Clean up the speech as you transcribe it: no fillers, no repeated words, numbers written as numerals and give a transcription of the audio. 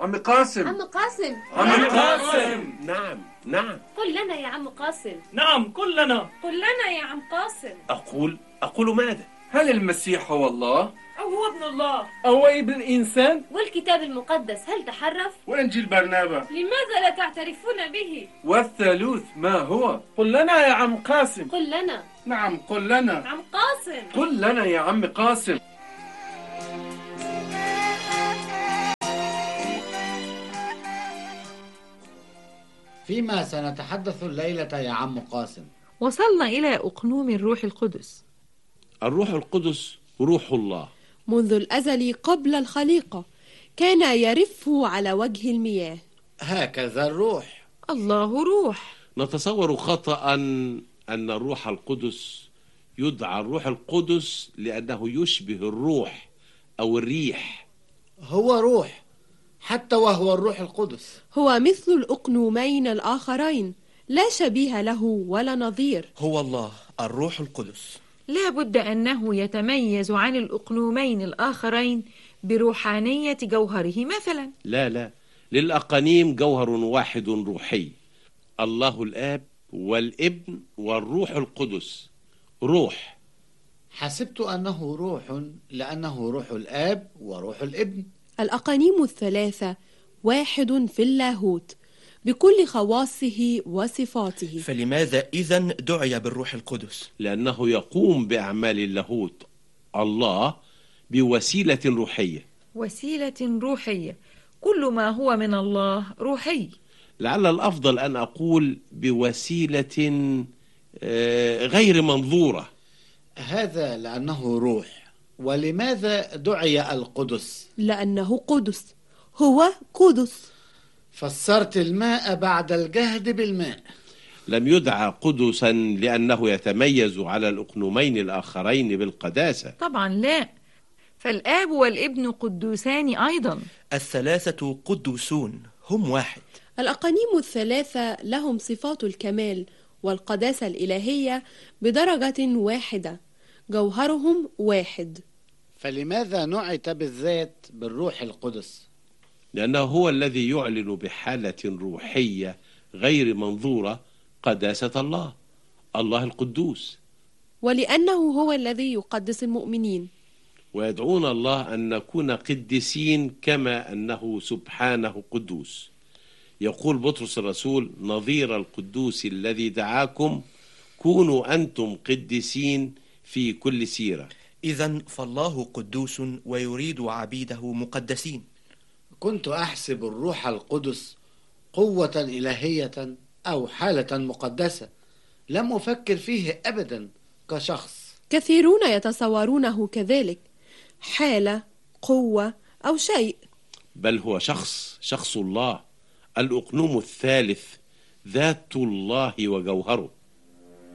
عم قاسم. عم قاسم. عم قاسم. نعم. قل لنا يا عم قاسم. نعم قل لنا. قل لنا يا عم قاسم. أقول ماذا؟ هل المسيح هو الله؟ أو هو ابن الله؟ أو ابن الإنسان؟ والكتاب المقدس هل تحرف؟ وإنجيل برنابا لماذا لا تعترفون به؟ والثالوث ما هو؟ قل لنا يا عم قاسم. قل لنا. نعم قل لنا. عم قاسم. قل لنا يا عم قاسم. فيما سنتحدث الليلة يا عم قاسم؟ وصلنا إلى أقنوم الروح القدس. الروح القدس روح الله، منذ الأزل قبل الخليقة كان يرف على وجه المياه. هكذا الروح. الله روح. نتصور خطأ أن الروح القدس يدعى الروح القدس لأنه يشبه الروح أو الريح. هو روح حتى وهو الروح القدس. هو مثل الأقنومين الآخرين، لا شبيه له ولا نظير. هو الله الروح القدس. لا بد أنه يتميز عن الأقنومين الآخرين بروحانية جوهره مثلا. لا، للأقانيم جوهر واحد روحي، الله الآب والابن والروح القدس روح. حسبت أنه روح لأنه روح الآب وروح الابن. الأقانيم الثلاثة واحد في اللاهوت بكل خواصه وصفاته. فلماذا إذن دعي بالروح القدس؟ لأنه يقوم بأعمال اللاهوت الله بوسيلة روحية. وسيلة روحية، كل ما هو من الله روحي. لعل الأفضل أن أقول بوسيلة غير منظورة. هذا لأنه روح. ولماذا دعي القدس؟ لأنه قدس، هو قدس. فسرت الماء بعد الجهد بالماء. لم يدعى قدسا لأنه يتميز على الأقنومين الآخرين بالقداسة. طبعا لا، فالآب والابن قدوسان أيضا. الثلاثة قدوسون، هم واحد. الأقانيم الثلاثة لهم صفات الكمال والقداسة الإلهية بدرجة واحدة، جوهرهم واحد. فلماذا نعت بالذات بالروح القدس؟ لأنه هو الذي يعلن بحالة روحية غير منظورة قداسة الله القدوس. ولأنه هو الذي يقدس المؤمنين. ويدعون الله أن نكون قديسين كما أنه سبحانه قدوس. يقول بطرس الرسول: نظير القدوس الذي دعاكم كونوا أنتم قديسين في كل سيرة. إذن فالله قدوس ويريد عبيده مقدسين. كنت أحسب الروح القدس قوة إلهية أو حالة مقدسة، لم أفكر فيه أبدا كشخص. كثيرون يتصورونه كذلك، حالة، قوة أو شيء. بل هو شخص الله، الأقنوم الثالث، ذات الله وجوهره.